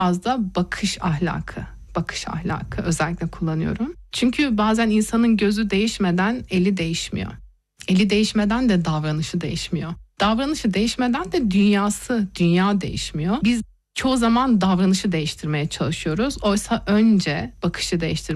fazla bakış ahlakı özellikle kullanıyorum. Çünkü bazen insanın gözü değişmeden eli değişmiyor. Eli değişmeden de davranışı değişmiyor. Davranışı değişmeden de dünya değişmiyor. Biz çoğu zaman davranışı değiştirmeye çalışıyoruz. Oysa önce bakış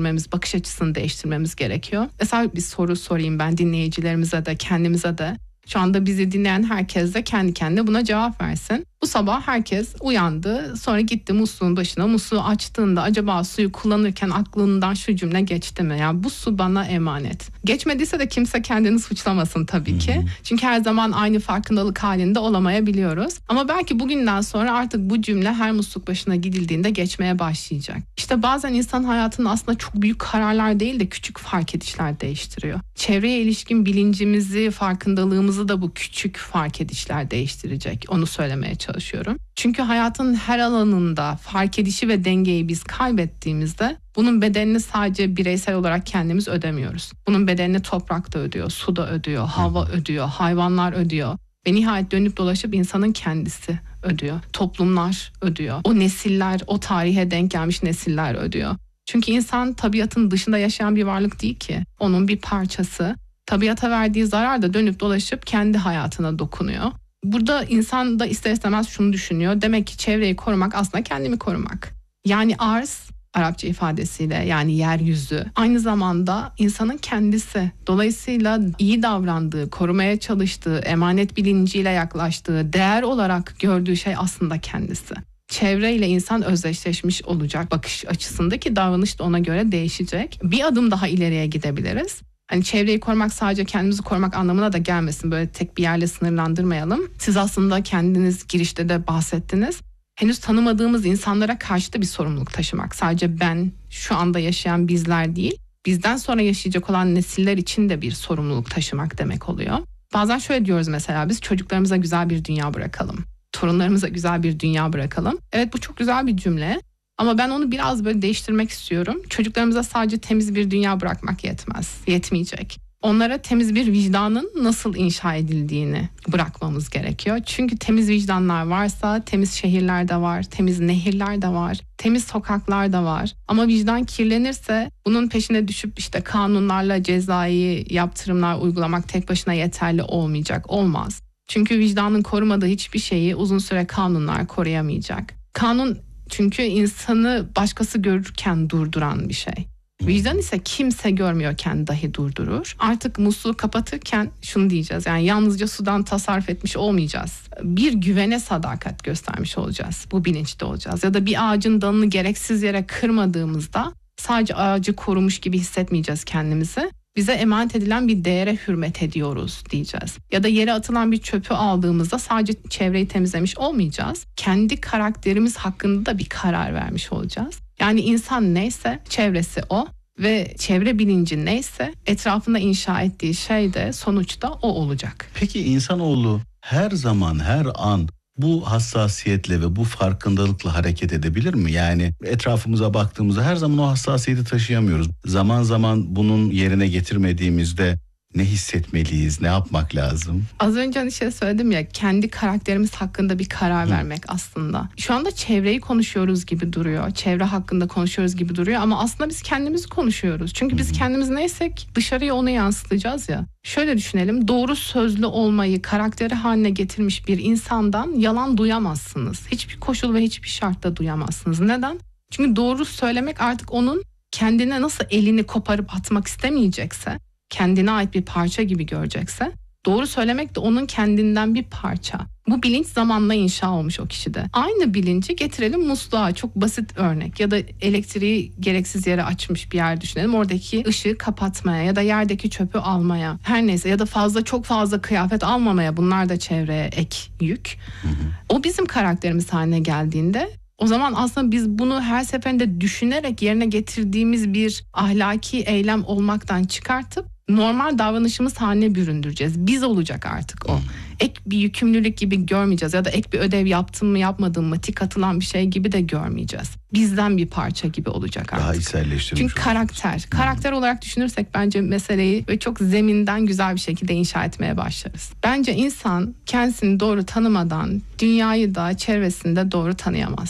açısını değiştirmemiz gerekiyor. Mesela bir soru sorayım ben dinleyicilerimize de, kendimize de. Şu anda bizi dinleyen herkes de kendi kendine buna cevap versin. Bu sabah herkes uyandı, sonra gitti musluğun başına. Musluğu açtığında acaba suyu kullanırken aklından şu cümle geçti mi? Ya bu su bana emanet. Geçmediyse de kimse kendini suçlamasın tabii ki. Çünkü her zaman aynı farkındalık halinde olamayabiliyoruz. Ama belki bugünden sonra artık bu cümle her musluk başına gidildiğinde geçmeye başlayacak. İşte bazen insan hayatının aslında çok büyük kararlar değil de küçük fark edişler değiştiriyor. Çevreye ilişkin bilincimizi, farkındalığımızı da bu küçük fark edişler değiştirecek. Onu söylemeye çalışıyorum. Çünkü hayatın her alanında fark edişi ve dengeyi biz kaybettiğimizde bunun bedelini sadece bireysel olarak kendimiz ödemiyoruz. Bunun bedelini toprak da ödüyor, su da ödüyor, hava ödüyor, hayvanlar ödüyor. Ve nihayet dönüp dolaşıp insanın kendisi ödüyor. Toplumlar ödüyor. O nesiller, o tarihe denk gelmiş nesiller ödüyor. Çünkü insan tabiatın dışında yaşayan bir varlık değil ki. Onun bir parçası. Tabiata verdiği zarar da dönüp dolaşıp kendi hayatına dokunuyor. Burada insan da ister istemez şunu düşünüyor. Demek ki çevreyi korumak aslında kendimi korumak. Yani arz, Arapça ifadesiyle yani yeryüzü, aynı zamanda insanın kendisi. Dolayısıyla iyi davrandığı, korumaya çalıştığı, emanet bilinciyle yaklaştığı, değer olarak gördüğü şey aslında kendisi. Çevreyle insan özdeşleşmiş olacak bakış açısındaki davranış da ona göre değişecek. Bir adım daha ileriye gidebiliriz. Hani çevreyi korumak sadece kendimizi korumak anlamına da gelmesin. Böyle tek bir yerle sınırlandırmayalım. Siz aslında kendiniz girişte de bahsettiniz. Henüz tanımadığımız insanlara karşı da bir sorumluluk taşımak. Sadece ben, şu anda yaşayan bizler değil, bizden sonra yaşayacak olan nesiller için de bir sorumluluk taşımak demek oluyor. Bazen şöyle diyoruz mesela, biz çocuklarımıza güzel bir dünya bırakalım. Torunlarımıza güzel bir dünya bırakalım. Evet, bu çok güzel bir cümle. Ama ben onu biraz böyle değiştirmek istiyorum. Çocuklarımıza sadece temiz bir dünya bırakmak yetmeyecek. Onlara temiz bir vicdanın nasıl inşa edildiğini bırakmamız gerekiyor. Çünkü temiz vicdanlar varsa temiz şehirler de var, temiz nehirler de var, temiz sokaklar da var. Ama vicdan kirlenirse bunun peşine düşüp işte kanunlarla cezai yaptırımlar uygulamak tek başına yeterli olmaz. Çünkü vicdanın korumadığı hiçbir şeyi uzun süre kanunlar koruyamayacak. Kanun çünkü insanı başkası görürken durduran bir şey. Vicdan ise kimse görmüyorken dahi durdurur. Artık musluğu kapatırken şunu diyeceğiz. Yani yalnızca sudan tasarruf etmiş olmayacağız. Bir güvene sadakat göstermiş olacağız. Bu bilinçte olacağız. Ya da bir ağacın dalını gereksiz yere kırmadığımızda sadece ağacı korumuş gibi hissetmeyeceğiz kendimizi. Bize emanet edilen bir değere hürmet ediyoruz diyeceğiz. Ya da yere atılan bir çöpü aldığımızda sadece çevreyi temizlemiş olmayacağız. Kendi karakterimiz hakkında da bir karar vermiş olacağız. Yani insan neyse çevresi o ve çevre bilinci neyse etrafında inşa ettiği şey de sonuçta o olacak. Peki insanoğlu her zaman, her an bu hassasiyetle ve bu farkındalıkla hareket edebilir mi? Yani etrafımıza baktığımızda her zaman o hassasiyeti taşıyamıyoruz. Zaman zaman bunun yerine getirmediğimizde ne hissetmeliyiz, ne yapmak lazım? Az önce hani söyledim ya, kendi karakterimiz hakkında bir karar vermek aslında. Şu anda çevreyi konuşuyoruz gibi duruyor. Çevre hakkında konuşuyoruz gibi duruyor ama aslında biz kendimizi konuşuyoruz. Çünkü biz kendimiz neysek dışarıya onu yansıtacağız ya. Şöyle düşünelim, doğru sözlü olmayı karakteri haline getirmiş bir insandan yalan duyamazsınız. Hiçbir koşul ve hiçbir şartta duyamazsınız. Neden? Çünkü doğru söylemek artık onun kendine nasıl elini koparıp atmak istemeyecekse, kendine ait bir parça gibi görecekse, doğru söylemek de onun kendinden bir parça. Bu bilinç zamanla inşa olmuş o kişide. Aynı bilinci getirelim musluğa, çok basit örnek. Ya da elektriği gereksiz yere açmış bir yer düşünelim. Oradaki ışığı kapatmaya ya da yerdeki çöpü almaya, her neyse, ya da çok fazla kıyafet almamaya, bunlar da çevreye ek yük. O bizim karakterimiz haline geldiğinde, o zaman aslında biz bunu her seferinde düşünerek yerine getirdiğimiz bir ahlaki eylem olmaktan çıkartıp normal davranışımız haline büründüreceğiz. Biz olacak artık o. Ek bir yükümlülük gibi görmeyeceğiz ya da ek bir ödev yaptım mı yapmadım mı, tik atılan bir şey gibi de görmeyeceğiz. Bizden bir parça gibi olacak artık. Daha içselleştirmiş. Çünkü karakter olarak düşünürsek bence meseleyi ve çok zeminden güzel bir şekilde inşa etmeye başlarız. Bence insan kendisini doğru tanımadan dünyayı da çevresini de doğru tanıyamaz.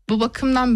Bu bakımdan